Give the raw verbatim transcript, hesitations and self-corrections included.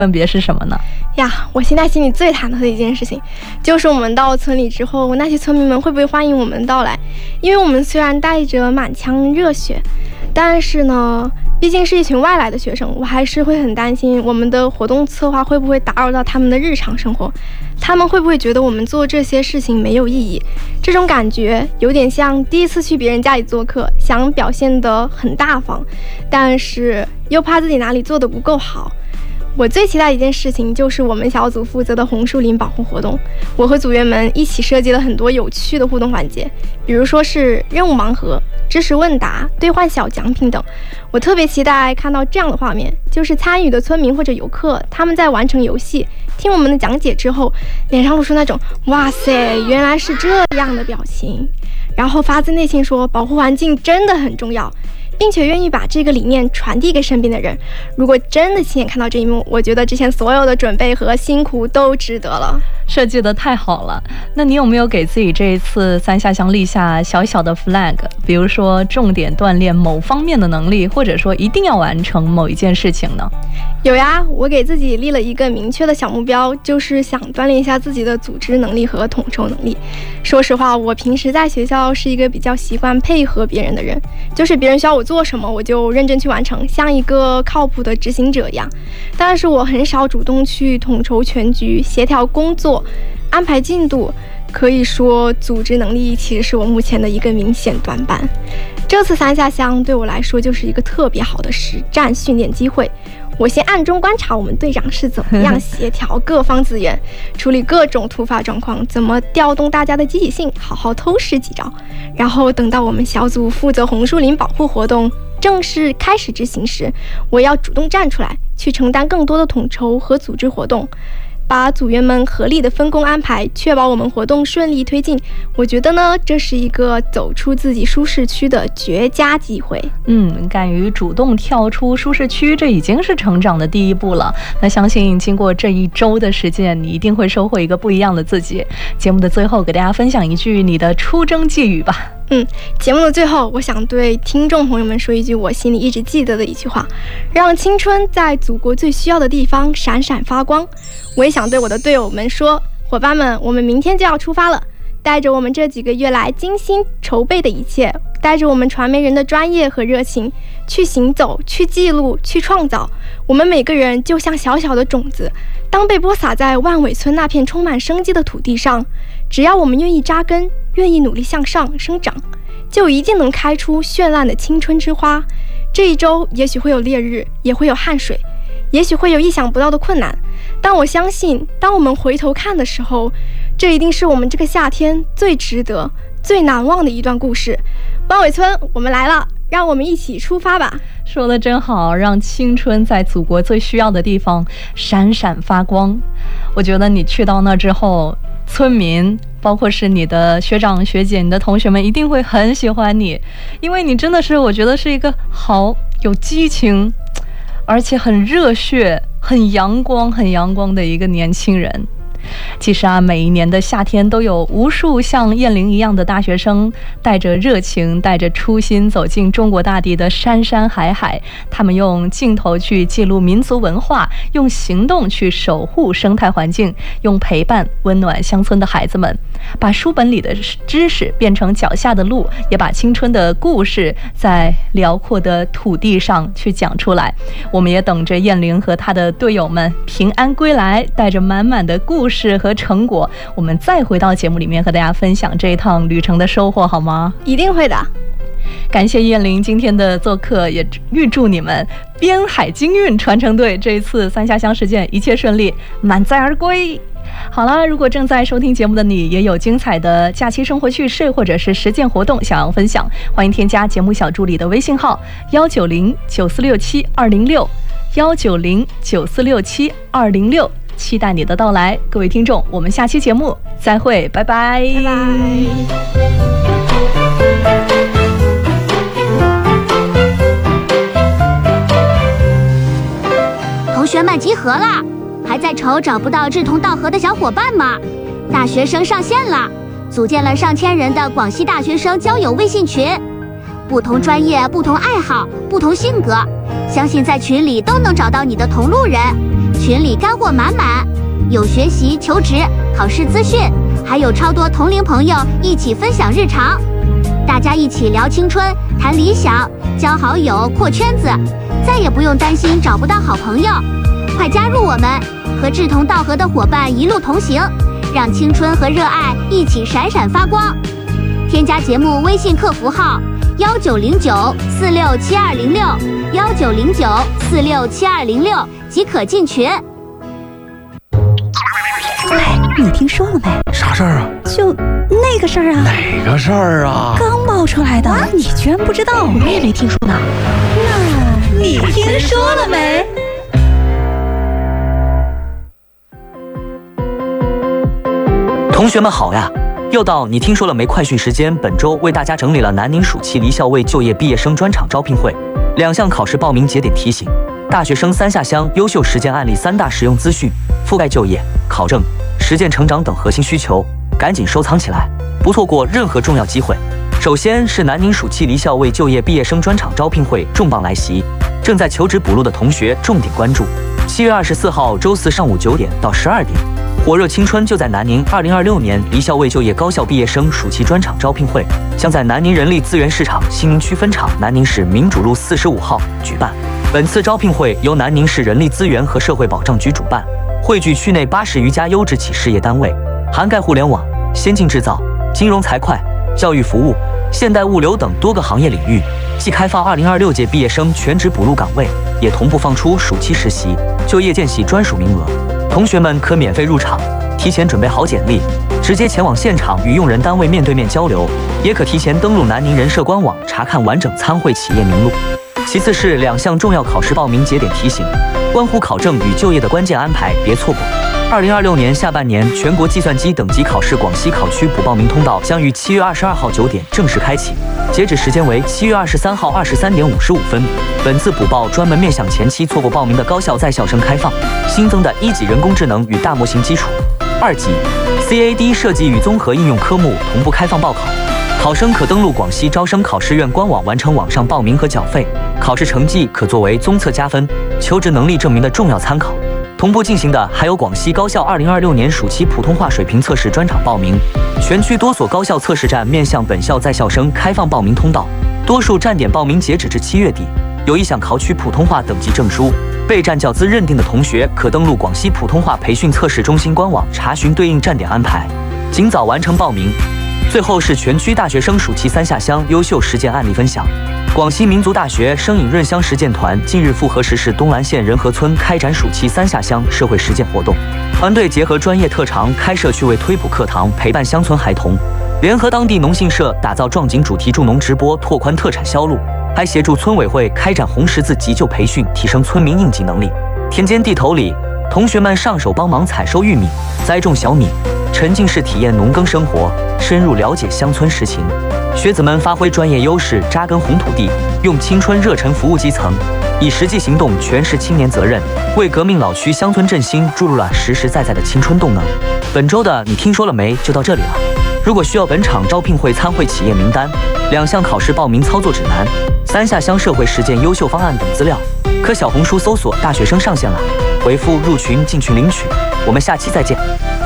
分别是什么呢？ 呀，我现在心里最忐忑的一件事情，就是我们到村里之后，那些村民们会不会欢迎我们的到来？因为我们虽然带着满腔热血，但是呢，毕竟是一群外来的学生，我还是会很担心我们的活动策划会不会打扰到他们的日常生活，他们会不会觉得我们做这些事情没有意义？这种感觉有点像第一次去别人家里做客，想表现得很大方，但是又怕自己哪里做得不够好。我最期待的一件事情就是我们小组负责的红树林保护活动，我和组员们一起设计了很多有趣的互动环节，比如说是任务盲盒、知识问答、兑换小奖品等。我特别期待看到这样的画面，就是参与的村民或者游客，他们在完成游戏、听我们的讲解之后，脸上露出那种哇塞原来是这样的表情，然后发自内心说保护环境真的很重要，并且愿意把这个理念传递给身边的人。如果真的亲眼看到这一幕，我觉得之前所有的准备和辛苦都值得了。 设计得太好了。那你有没有给自己这一次三下乡立下小小的 flag， 比如说重点锻炼某方面的能力，或者说一定要完成某一件事情呢？ 有呀，我给自己立了一个明确的小目标，就是想锻炼一下自己的组织能力和统筹能力。说实话，我平时在学校是一个比较习惯配合别人的人，就是别人需要我做什么我就认真去完成，像一个靠谱的执行者一样。但是我很少主动去统筹全局、协调工作、安排进度，可以说组织能力其实是我目前的一个明显短板。这次三下乡对我来说就是一个特别好的实战训练机会。我先暗中观察我们队长是怎么样协调各方资源，处理各种突发状况，怎么调动大家的积极性，好好偷师几招。然后等到我们小组负责红树林保护活动正式开始执行时，我要主动站出来，去承担更多的统筹和组织活动，把组员们合理的分工安排，确保我们活动顺利推进。我觉得呢，这是一个走出自己舒适区的绝佳机会。 嗯，敢于主动跳出舒适区，这已经是成长的第一步了。那相信经过这一周的实践，你一定会收获一个不一样的自己。节目的最后，给大家分享一句你的出征寄语吧。 嗯，节目的最后，我想对听众朋友们说一句我心里一直记得的一句话：让青春在祖国最需要的地方闪闪发光。我也想对我的队友们说，伙伴们，我们明天就要出发了，带着我们这几个月来精心筹备的一切，带着我们传媒人的专业和热情，去行走，去记录，去创造。我们每个人就像小小的种子，当被播撒在万尾村那片充满生机的土地上，只要我们愿意扎根，愿意努力向上生长，就一定能开出绚烂的青春之花。这一周也许会有烈日，也会有汗水，也许会有意想不到的困难，但我相信当我们回头看的时候，这一定是我们这个夏天最值得、最难忘的一段故事。万尾村，我们来了，让我们一起出发吧。 说得真好，让青春在祖国最需要的地方闪闪发光。我觉得你去到那之后，村民包括是你的学长学姐、你的同学们一定会很喜欢你，因为你真的是我觉得是一个好有激情而且很热血、很阳光、很阳光的一个年轻人。其实啊，每一年的夏天都有无数像燕玲一样的大学生，带着热情，带着初心走进中国大地的山山海海。他们用镜头去记录民族文化，用行动去守护生态环境，用陪伴温暖乡村的孩子们，把书本里的知识变成脚下的路，也把青春的故事在辽阔的土地上去讲出来。我们也等着燕玲和她的队友们平安归来，带着满满的故事和成果，我们再回到节目里面和大家分享这一趟旅程的收获，好吗？ 一定会的。 感谢燕玲今天的做客，也预祝你们边海京韵传承队这一次三下乡实践一切顺利，满载而归。好了，如果正在收听节目的你也有精彩的假期生活趣事或者是实践活动想要分享，欢迎添加节目小助理的微信号幺九零九四六七二零六幺九零九四六七二零六，期待你的到来。各位听众，我们下期节目再会，拜拜拜拜。 同学们集合了，还在愁找不到志同道合的小伙伴吗？大学生上线了，组建了上千人的广西大学生交友微信群，不同专业、不同爱好、不同性格，相信在群里都能找到你的同路人。 群里干货满满，有学习、求职、考试资讯，还有超多同龄朋友一起分享日常。大家一起聊青春，谈理想，交好友，扩圈子，再也不用担心找不到好朋友。快加入我们，和志同道合的伙伴一路同行，让青春和热爱一起闪闪发光。添加节目微信客服号幺九零九四六七二零六幺九零九四六七二零六即可进群。 哎，你听说了没？ 啥事儿啊？ 就那个事儿啊。 哪个事儿啊？ 刚爆出来的，你居然不知道？我也没听说呢。那你听说了没？ 同学们好呀！又到你听说了没快讯时间，本周为大家整理了南宁暑期离校为就业毕业生专场招聘会两项考试报名节点提醒，大学生三下乡优秀实践案例三大实用资讯，覆盖就业、考证、实践成长等核心需求，赶紧收藏起来，不错过任何重要机会。首先是南宁暑期离校为就业毕业生专场招聘会重磅来袭，正在求职补录的同学重点关注。七月二十四号周四上午九点到十二点，火热青春就在南宁二零二六年离校为就业高校毕业生暑期专场招聘会将在南宁人力资源市场西宁区分厂南宁市民主路四十五号举办。本次招聘会由南宁市人力资源和社会保障局主办，汇聚区内八十余家优质企事业单位，涵盖互联网、先进制造、金融财会、教育服务、现代物流等多个行业领域，既开放二零二六届毕业生全职补录岗位，也同步放出暑期实习、就业见习专属名额。同学们可免费入场，提前准备好简历，直接前往现场与用人单位面对面交流，也可提前登录南宁人社官网查看完整参会企业名录。其次是两项重要考试报名节点提醒，关乎考证与就业的关键安排，别错过。二零二六年下半年全国计算机等级考试广西考区补报名通道将于七月二十二号九点正式开启，截止时间为七月二十三号二十三点五十五分。本次补报专门面向前期错过报名的高校在校生开放，新增的一级人工智能与大模型基础、二级 C A D 设计与综合应用科目同步开放报考。考生可登录广西招生考试院官网完成网上报名和缴费，考试成绩可作为综测加分、求职能力证明的重要参考。同步进行的还有广西高校二零二六年暑期普通话水平测试专场报名，全区多所高校测试站面向本校在校生开放报名通道，多数站点报名截止至七月底。有意向考取普通话等级证书、备战教资认定的同学，可登录广西普通话培训测试中心官网查询对应站点安排，尽早完成报名。最后是全区大学生暑期三下乡优秀实践案例分享。广西民族大学声饮润乡实践团近日赴河石市东兰县仁和村开展暑期三下乡社会实践活动，团队结合专业特长开设趣味推普课堂，陪伴乡村孩童，联合当地农信社打造壮景主题助农直播，拓宽特产销路，还协助村委会开展红十字急救培训，提升村民应急能力。田间地头里，同学们上手帮忙采收玉米、栽种小米，沉浸式体验农耕生活，深入了解乡村实情。学子们发挥专业优势，扎根红土地，用青春热忱服务基层，以实际行动诠释青年责任，为革命老区乡村振兴注入了实实在在的青春动能。本周的你听说了没就到这里了。如果需要本场招聘会参会企业名单、两项考试报名操作指南、三下乡社会实践优秀方案等资料，可小红书搜索大学生上线了，回复入群进群领取。我们下期再见。